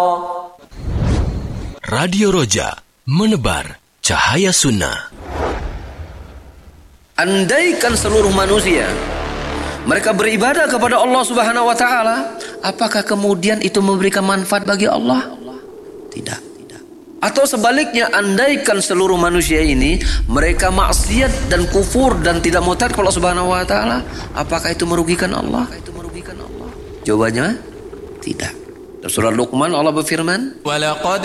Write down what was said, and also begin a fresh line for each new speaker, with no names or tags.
Radio Roja, menebar cahaya sunnah.
Andaikan seluruh manusia mereka beribadah kepada Allah Subhanahu wa taala, apakah kemudian itu memberikan manfaat bagi Allah? Tidak. Atau sebaliknya, andaikan seluruh manusia ini mereka maksiat dan kufur dan tidak mau taat kepada Allah Subhanahu wa taala, apakah itu merugikan Allah? Jawabannya tidak. Dalam surah Luqman Allah berfirman,